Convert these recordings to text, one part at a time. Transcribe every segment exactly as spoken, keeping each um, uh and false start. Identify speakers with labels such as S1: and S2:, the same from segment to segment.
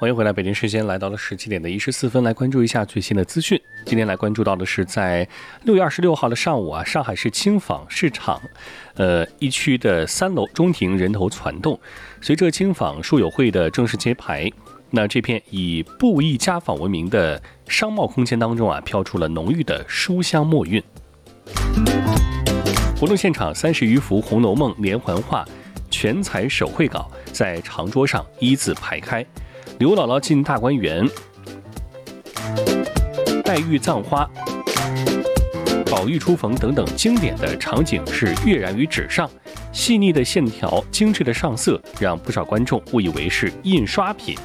S1: 欢迎回来，北京时间来到了十七点的一十四分，来关注一下最新的资讯。今天来关注到的是，在六月二十六号的上午啊，上海市轻纺市场，呃一区的三楼中庭人头攒动。随着轻纺书友会的正式揭牌，那这片以布艺家纺闻名的商贸空间当中啊，飘出了浓郁的书香墨韵。活动现场，三十余幅《红楼梦》连环画全彩手绘稿在长桌上一字排开。刘姥姥进大观园，黛玉葬花，宝玉初逢等等经典的场景是跃然于纸上，细腻的线条，精致的上色，让不少观众误以为是印刷品。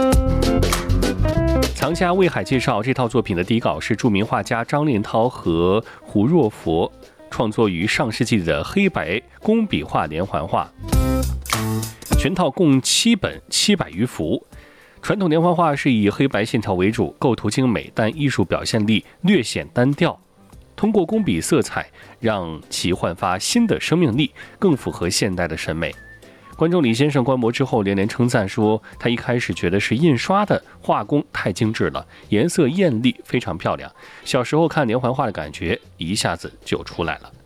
S1: 藏家魏海介绍，这套作品的底稿是著名画家张炼涛和胡若佛创作于上世纪的黑白工笔画连环画，全套共七本，七百余幅。传统连环画是以黑白线条为主，构图精美，但艺术表现力略显单调。通过工笔色彩，让其焕发新的生命力，更符合现代的审美。观众李先生观摩之后连连称赞说，他一开始觉得是印刷的，画工太精致了，颜色艳丽，非常漂亮。小时候看连环画的感觉一下子就出来了。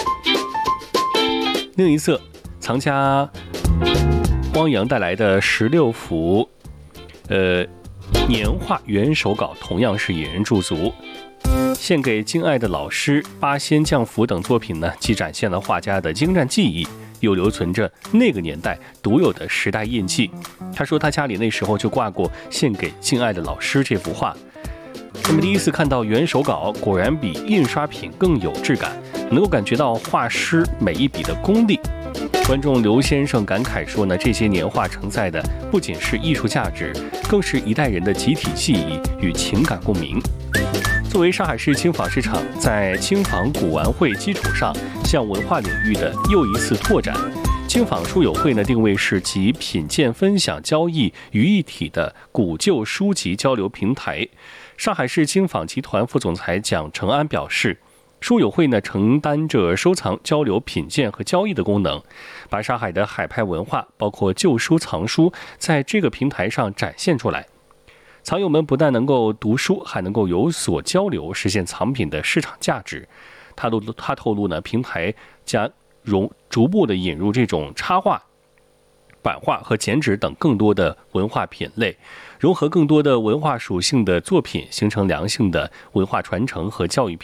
S1: 另一侧，藏家汪洋带来的十六幅呃，年画原手稿同样是引人驻足。献给敬爱的老师、八仙降福等作品呢，既展现了画家的精湛技艺，又留存着那个年代独有的时代印记。他说他家里那时候就挂过献给敬爱的老师这幅画。那么第一次看到原手稿，果然比印刷品更有质感，能够感觉到画师每一笔的功力。观众刘先生感慨说呢，这些年画承载的不仅是艺术价值，更是一代人的集体记忆与情感共鸣。作为上海市轻纺市场在轻纺古玩会基础上向文化领域的又一次拓展，轻纺书友会呢定位是集品鉴、分享、交易于一体的古旧书籍交流平台。上海市轻纺集团副总裁蒋成安表示，书友会呢承担着收藏、交流、品鉴和交易的功能，把上海的海派文化，包括旧书、藏书，在这个平台上展现出来。藏友们不但能够读书，还能够有所交流，实现藏品的市场价值。他透露，他透露呢，平台将融逐步的引入这种插画、版画和剪纸等更多的文化品类，融合更多的文化属性的作品，形成良性的文化传承和教育